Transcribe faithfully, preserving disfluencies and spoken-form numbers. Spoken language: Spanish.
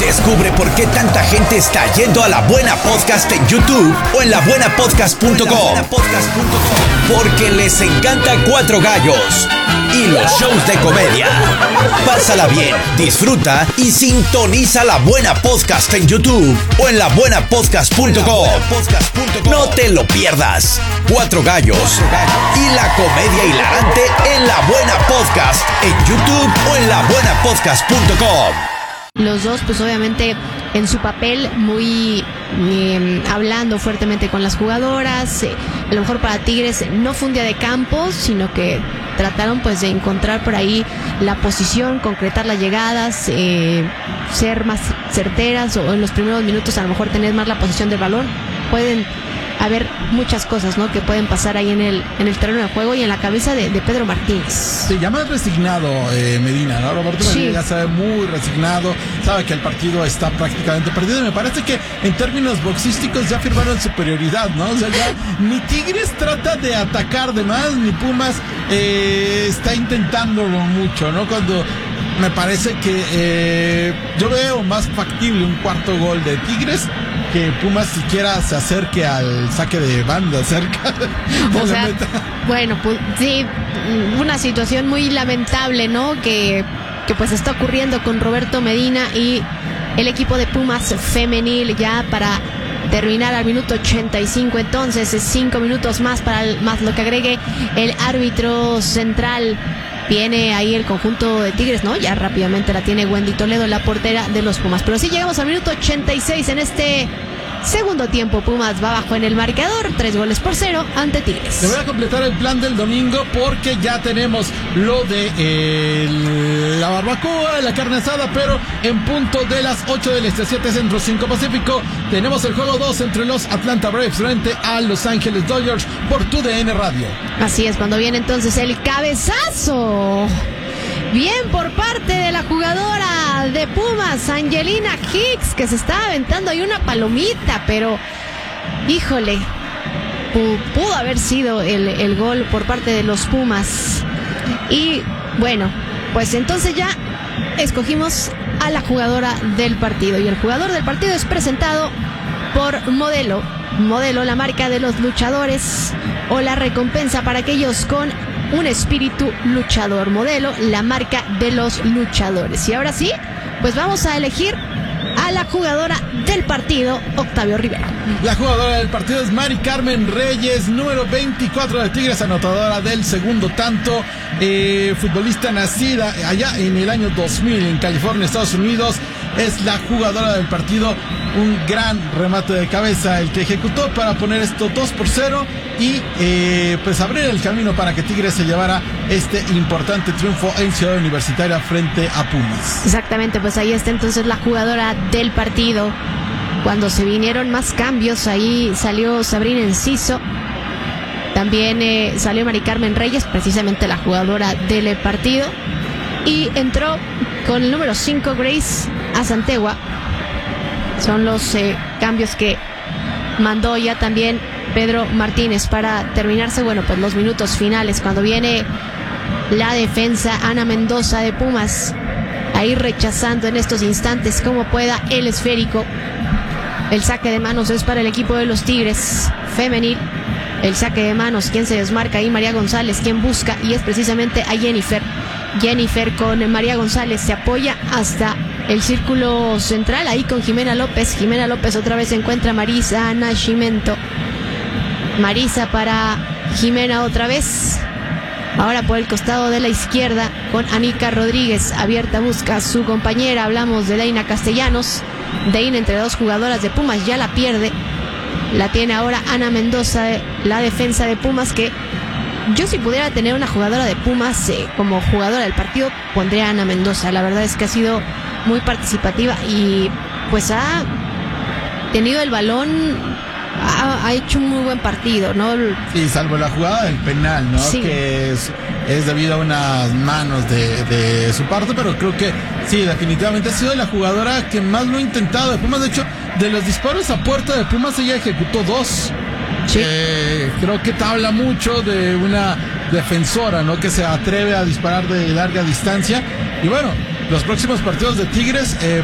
Descubre por qué tanta gente está yendo a La Buena Podcast en YouTube o en la buena podcast punto com. Porque les encanta Cuatro Gallos y los shows de comedia. Pásala bien, disfruta y sintoniza La Buena Podcast en YouTube o en la buena podcast punto com. No te lo pierdas. Cuatro Gallos y la comedia hilarante en La Buena Podcast en YouTube o en la buena podcast punto com. Los dos, pues obviamente en su papel muy eh, hablando fuertemente con las jugadoras. Eh, a lo mejor para Tigres no fue un día de campo, sino que trataron pues de encontrar por ahí la posición, concretar las llegadas, eh, ser más certeras, o en los primeros minutos a lo mejor tener más la posición del balón. Pueden haber muchas cosas, ¿no?, que pueden pasar ahí en el en el terreno de juego y en la cabeza de, de Pedro Martínez. Se llama resignado eh, Medina, ¿no? Roberto sí. Medina ya sabe, muy resignado, sabe que el partido está prácticamente perdido y me parece que en términos boxísticos ya firmaron superioridad, ¿no? O sea, ya ni Tigres trata de atacar de más, ni Pumas eh, está intentándolo mucho, ¿no? Cuando me parece que eh, yo veo más factible un cuarto gol de Tigres que Pumas siquiera se acerque al saque de banda cerca de o la sea, meta. Bueno, pues sí, una situación muy lamentable, ¿no? Que, que pues está ocurriendo con Roberto Medina y el equipo de Pumas femenil, ya para terminar al minuto ochenta y cinco. Entonces es cinco minutos más para el, más lo que agregue el árbitro central. Viene ahí el conjunto de Tigres, ¿no? Ya rápidamente la tiene Wendy Toledo, la portera de los Pumas. Pero sí llegamos al minuto ochenta y seis en este segundo tiempo. Pumas va abajo en el marcador, tres goles por cero ante Tigres. Te voy a completar el plan del domingo porque ya tenemos lo de eh, la barbacoa, la carne asada, pero en punto de las ocho del este, siete centro, cinco pacífico, tenemos el juego dos entre los Atlanta Braves frente a Los Ángeles Dodgers por tu D N Radio. Así es, cuando viene entonces el cabezazo. Bien por parte de la jugadora de Pumas, Angelina Hicks, que se está aventando ahí una palomita, pero híjole, pudo haber sido el, el gol por parte de los Pumas. Y bueno, pues entonces ya escogimos a la jugadora del partido, y el jugador del partido es presentado por Modelo. Modelo, la marca de los luchadores, o la recompensa para aquellos con un espíritu luchador. Modelo, la marca de los luchadores. Y ahora sí, pues vamos a elegir a la jugadora del partido, Octavio Rivera. La jugadora del partido es Mari Carmen Reyes, número veinticuatro de Tigres, anotadora del segundo tanto, eh, futbolista nacida allá en el año dos mil en California, Estados Unidos. Es la jugadora del partido, un gran remate de cabeza el que ejecutó para poner esto dos por cero y eh, pues abrir el camino para que Tigres se llevara este importante triunfo en Ciudad Universitaria frente a Pumas. Exactamente, pues ahí está entonces la jugadora del partido. Cuando se vinieron más cambios, ahí salió Sabrina Enciso, también eh, salió Mari Carmen Reyes, precisamente la jugadora del partido, y entró con el número cinco Grace Azantegua. Son los eh, cambios que mandó ya también Pedro Martínez para terminarse, bueno, pues los minutos finales, cuando viene la defensa Ana Mendoza de Pumas, ahí rechazando en estos instantes como pueda el esférico. El saque de manos es para el equipo de los Tigres femenil. El saque de manos, quien se desmarca ahí, María González, quien busca, y es precisamente a Jennifer. Jennifer con María González se apoya hasta el círculo central, ahí con Jimena López. Jimena López otra vez encuentra a Marisa Nascimento. Marisa para Jimena otra vez. Ahora por el costado de la izquierda con Anica Rodríguez. Abierta busca a su compañera. Hablamos de Deina Castellanos. Deina entre dos jugadoras de Pumas, ya la pierde. La tiene ahora Ana Mendoza, la defensa de Pumas, que yo, si pudiera tener una jugadora de Pumas eh, como jugadora del partido, pondría a Ana Mendoza. La verdad es que ha sido muy participativa y pues ha tenido el balón, ha, ha hecho un muy buen partido, ¿no? Sí, salvo la jugada del penal, ¿no? Sí. Que es, es debido a unas manos de, de su parte, pero creo que sí, definitivamente ha sido la jugadora que más lo ha intentado de Pumas. De hecho, de los disparos a puerta de Pumas, ella ejecutó dos. Sí. Eh, creo que te habla mucho de una defensora, ¿no?, que se atreve a disparar de larga distancia. Y bueno, los próximos partidos de Tigres eh,